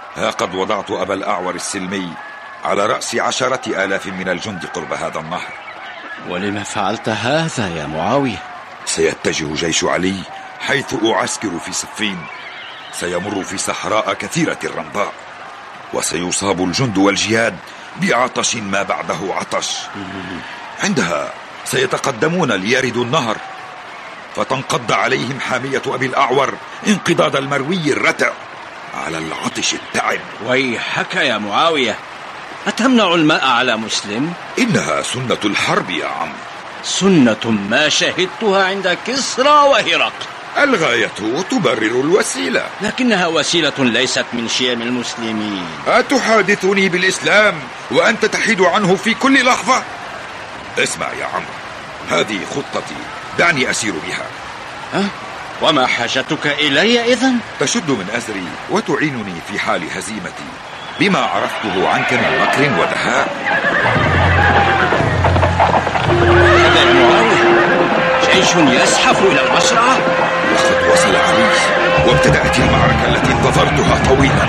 ها قد وضعت أبا الأعور السلمي على رأس 10,000 من الجند قرب هذا النهر. ولم فعلت هذا يا معاوية؟ سيتجه جيش علي حيث أعسكر في صفين، سيمر في صحراء كثيرة الرمضاء، وسيصاب الجند والجياد بعطش ما بعده عطش. عندها سيتقدمون ليردوا النهر، فتنقض عليهم حامية أبي الأعور انقضاض المروي الرتع على العطش التعب. ويحك يا معاوية، أتمنع الماء على مسلم؟ إنها سنة الحرب يا عم. سنة ما شهدتها عند كسرى وهرقل. الغاية تبرر الوسيلة. لكنها وسيلة ليست من شيم المسلمين. أتحادثني بالإسلام وأنت تحيد عنه في كل لحظة؟ اسمع يا عم، هذه خطتي، دعني أسير بها. وما حاجتك إلي إذن؟ تشد من أزري وتعينني في حال هزيمتي بما عرفته عنك من مكر ودهاء. هذا يا معاوية جيش يزحف إلى المشرعة. لقد وصل علي وابتدأت المعركة التي انتظرتها طويلا.